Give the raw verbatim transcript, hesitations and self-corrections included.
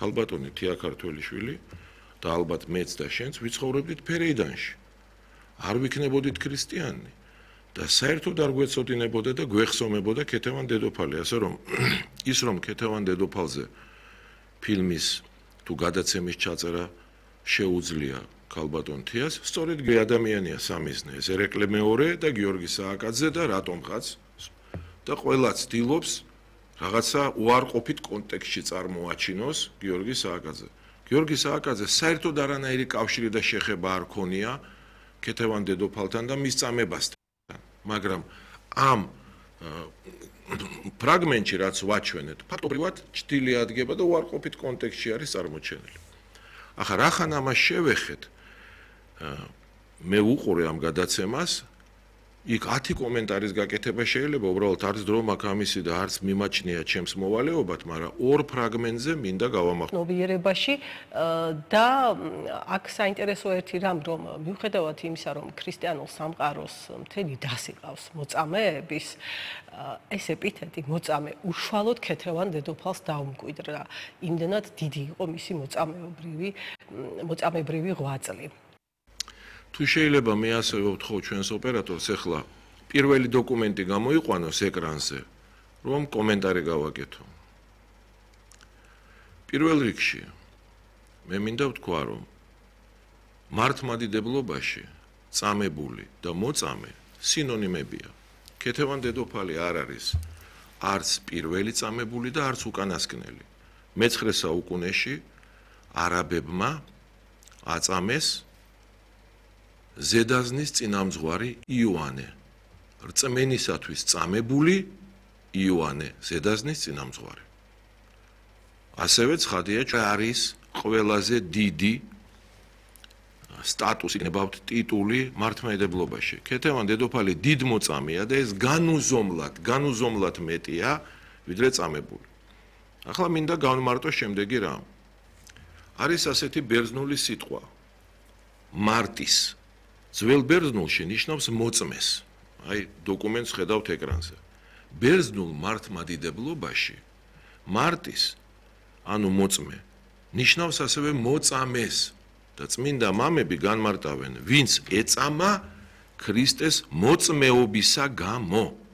ქალბატონი თია ქართველიშვილი და ალბათ მეც და შენც ვიცხოვრებდით ფერეიდანში. არ ვიქნებოდით ქრისტიანი და საერთოდ არ გვეცოდინებოდა და გვეხსომებოდა ქეთევან დედოფალი, ასე რომ ის რომ ქეთევან დედოფალზე ფილმის თუ გადაცემის ჩაწერა შეუძლია ქალბატონ თიას, სწორედ ადამიანია სამიზნე, ეს ერეკლე მეორე და გიორგი სააკაძე და რატომღაც და ყველა ცდილობს რაღაცა უარყოფით კონტექსტში წარმოაჩინოს გიორგი სააკაძე. გიორგი სააკაძე საერთოდ არანაირი კავშირი და შეხება არ ქონია ქეთევან დედოფალთან და მის წამებასთან, მაგრამ ამ ფრაგმენტში რაც ვაჩვენეთ, ფაქტობრივად ჭრილი ადგება და უარყოფით კონტექსტში არის წარმოჩენილი. ახლა რახან ამას შევეხეთ, მე ვუყურე ამ გადაცემას, იქ ათი კომენტარის გაკეთება შეიძლება, უბრალოდ არც დრო მაქვს ამისი და არც მიმაჩნია ჩემს მოვალეობად, მაგრამ ორ ფრაგმენტზე მინდა გავამახვილო. ნოვიერებაში და აქ საინტერესო ერთი რამ, რომ მიუხედავად იმისა, რომ ქრისტიანულ სამყაროს მთელი დასი ყავს მოწამეების, ეს ეპითეტი მოწამე უშუალოდ ქეთევან დედოფალს დაუმკვიდრა. იმდენად დიდი იყო მისი მოწამეობრივი მოწამებრივი ღვაწლი. თუ შეიძლება მე ასევე ვთხოვ ჩვენს ოპერატორს ახლა პირველი დოკუმენტი გამოიყვანოს ეკრანზე, რომ კომენტარი გავაკეთო. პირველ რიგში მე მინდა ვთქვა, რომ მართლმადიდებლობაში წამებული და მოწამე სინონიმებია. ქეთევან დედოფალი არ არის არც პირველი წამებული და არც უკანასკნელი. მეცხრე საუკუნეში არაბებმა აწამეს ზედაზნის წინამძღვარი იოანე, რწმენისათვის წამებული იოანე, ზედაზნის წინამძღვარი. ასევე ცხადია, არის ყველაზე დიდი სტატუსი, ნებავთ ტიტული მართლმადიდებლობაში. ქეთევან დედოფალი დიდ მოწამეა და ეს განუზომლად, განუზომლად მეტია, ვიდრე წამებული. ახლა მინდა გავმარტო შემდეგი რამ. არის ასეთი ბერძნული სიტყვა მარტის. ძველ ბერძნულში ნიშნავს მოწმეს. აი დოკუმენტს ხედავთ ეკრანზე. ბერძნულ მართლმადიდებლობაში მარტის, ანუ მოწმე, ნიშნავს ასევე მოწამეს და წმინდა მამები განმარტავენ, ვინც ეწამა ქრისტეს მოწმეობისა გამო.